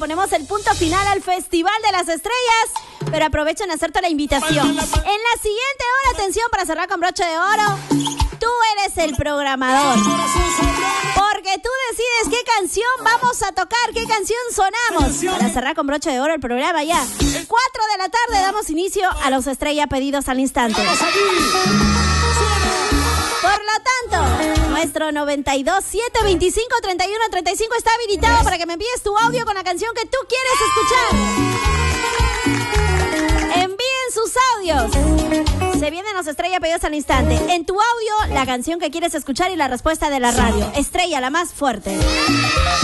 ponemos el punto final al Festival de las Estrellas, pero aprovecho en hacerte la invitación. En la siguiente hora, atención, para cerrar con broche de oro, tú eres el programador. Porque tú decides qué canción vamos a tocar, qué canción sonamos. Para cerrar con broche de oro el programa ya. 4 de la tarde damos inicio a los Estrella Pedidos al Instante. Por lo tanto, nuestro 92 725 31 35 está habilitado para que me envíes tu audio con la canción que tú quieres escuchar. Envíen sus audios. Se vienen los Estrella Pedidos al Instante. En tu audio, la canción que quieres escuchar y la respuesta de la radio. Estrella, la más fuerte.